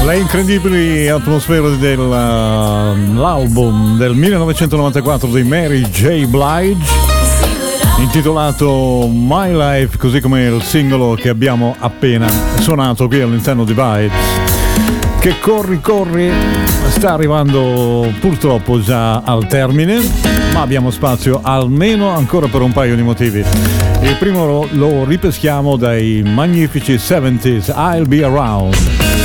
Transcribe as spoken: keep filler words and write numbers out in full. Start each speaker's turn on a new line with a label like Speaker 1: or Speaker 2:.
Speaker 1: Le incredibili atmosfere dell'album del millenovecentonovantaquattro di Mary J. Blige, intitolato My Life, così come il singolo che abbiamo appena suonato qui all'interno di Vibes, che corri corri sta arrivando purtroppo già al termine, ma abbiamo spazio almeno ancora per un paio di motivi. Il primo lo, lo ripeschiamo dai magnifici seventies, I'll Be Around.